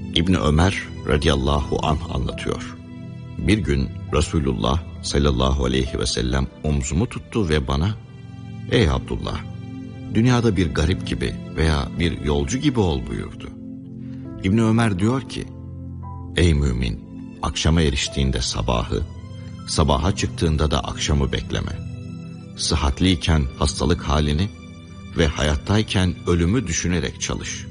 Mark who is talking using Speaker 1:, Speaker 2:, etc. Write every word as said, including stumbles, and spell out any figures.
Speaker 1: İbni Ömer radıyallahu anh anlatıyor. Bir gün Resulullah sallallahu aleyhi ve sellem omzumu tuttu ve bana, "Ey Abdullah, dünyada bir garip gibi veya bir yolcu gibi ol" buyurdu. İbni Ömer diyor ki, "Ey mümin, akşama eriştiğinde sabahı, sabaha çıktığında da akşamı bekleme. Sıhhatliyken hastalık halini ve hayattayken ölümü düşünerek çalış.